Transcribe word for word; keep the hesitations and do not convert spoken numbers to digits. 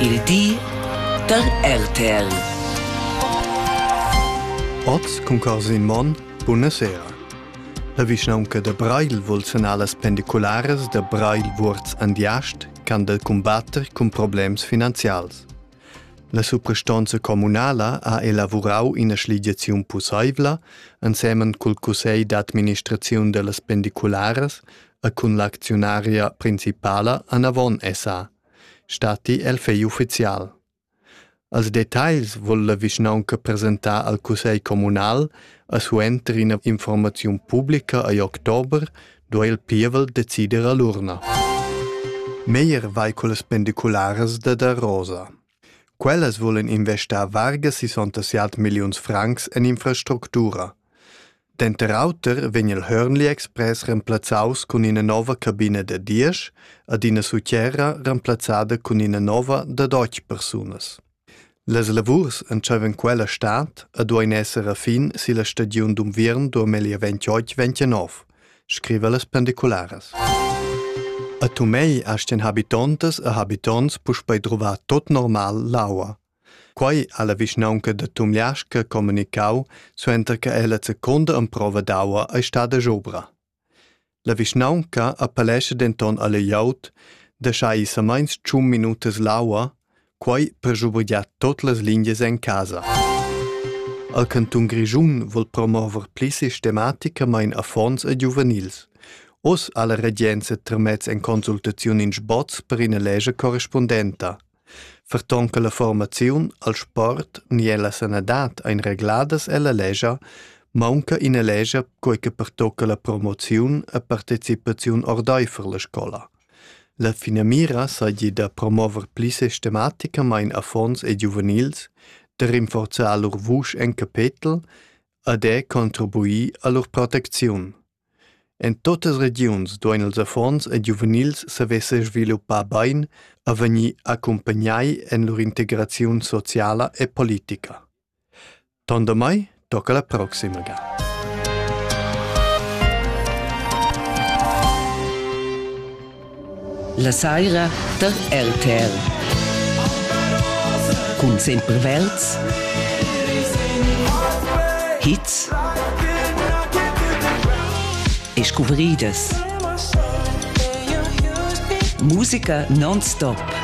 Il di der R T L. Oz concors in Mon, buonasera. La vischnaunca de Brail vol senalas pendiculares de Brail Wurz andiast can del combatter con problems finanzials. La suprastanza comunala ha elaborau ina sligiaziun pusaivla ensemen col Cussei d'Administraziun de las pendiculares e con l'aczionaria principala Anavon S A, stati el fei ufficial. Als details vol la vischnaunca presentar al Cussei comunal a suenter ina informaziun publica a october, do il pievel decider a l'urna. Meier vai con las pendiculares de da Rosa. Quellas volen investar varga sessantasette milions francs en infrastructura. Denter auter vegn il Hörnli Express remplazaus con ina nova cabina de dies ad ina succhiera remplazada con ina nova de dotg personas. Las lavurs entscheven quella stat a duein esser a fin si la stagiun d'umviern duemilaventiocht ventinov, scrive las pendiculares. A Tumei astien habitantes e habitants puspei trovar tot normal l'aua. Quai alla vischnaunca de Tumliasca comunicau suenter che ella seconda improva d'aua ai stada giobra. La vischnaunca appalesce denton alle jaut de schai samains tschum minutes l'aua, quai per giubrigiar tot las linges en casa. Al Cantun Grischun vol promover pli sistematicamain a fonds e juvenils. Os alla regenza tramezz en consultaziun in sbots per ina legge corrispondenta. Vertonca la formaziun al sport ni la sanadat ein regladas e la legge, maunca ina legge coi che pertocca la promoziun e partecipaziun ordai per la scola. La finamira sagi da promover pli sistematicamain a fonds e juvenils, de rinforzar lor vusch en capitel, a de contribui a lor protecziun. En totes regions doin els affons e juvenils savesse sviluppar bain a venir accompagnai en lor integraziun sociala e politica. Tonda mai, tocca la proxima ga. La saira der R T L. Cun sempre velz, hits e scuveridas. Musica non-stop.